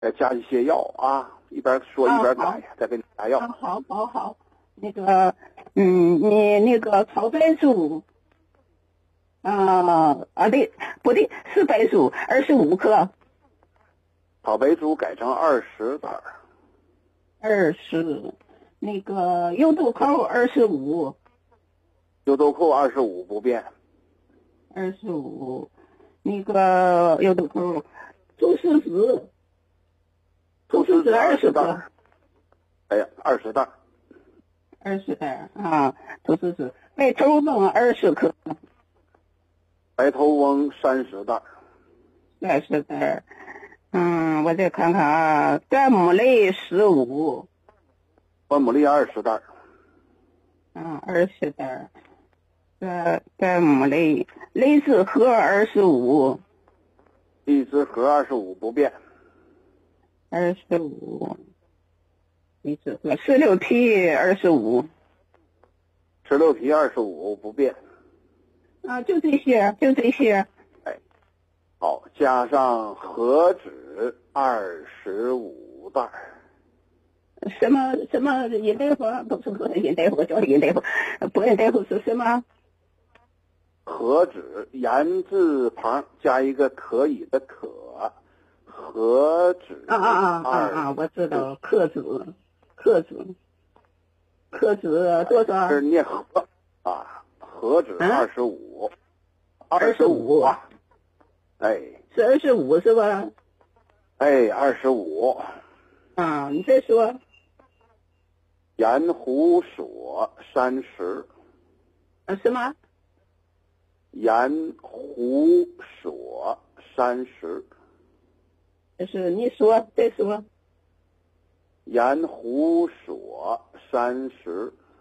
加一些药啊，一边说一边改，再给你加药。 好，那个，你那个草白术，对，不对，是白术25克， 草白术改成20袋 20，那个油豆蔻25， 油豆蔻25不变 ，25，那个油豆蔻，菟丝子20克， 哎呀，20袋 ，20袋啊，菟丝子，白头翁20克， 白头翁30袋 30袋，我再看看啊，干木类15， 关母栗20袋 20袋，干木类，荔枝核25， 荔枝核25不变 25，荔枝核石榴皮25， 石榴皮25不变就这些。 哎，好，加上和纸25袋什么尹大夫？不是尹大夫，叫尹大夫，不尹大夫是什么？ 和纸言字旁加一个可以的可，和纸我知道，克子多少？ 是念和啊，和纸25啊，哎， 是25是吧？ 哎，25 你再说。 盐湖锁30 什么？ 盐湖锁30 就是你说，再说。 盐湖锁30